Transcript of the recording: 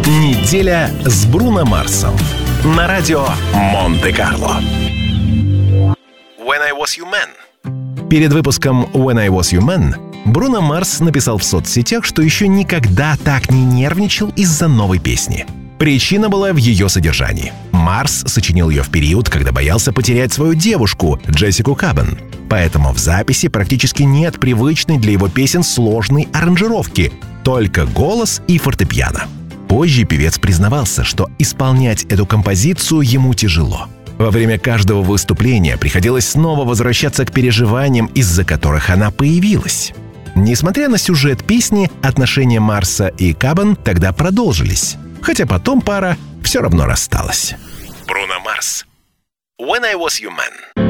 Неделя с Бруно Марсом на радио Монте-Карло. When I Was Human. Перед выпуском When I Was Human Бруно Марс написал в соцсетях, что еще никогда так не нервничал из-за новой песни. Причина была в ее содержании. Марс сочинил ее в период, когда боялся потерять свою девушку, Джессику Кабан. Поэтому в записи практически нет привычной для его песен сложной аранжировки, только голос и фортепиано. Позже певец признавался, что исполнять эту композицию ему тяжело. Во время каждого выступления приходилось снова возвращаться к переживаниям, из-за которых она появилась. Несмотря на сюжет песни, отношения Марса и Кабан тогда продолжились, хотя потом пара все равно рассталась. Бруно Марс. When I Was Human.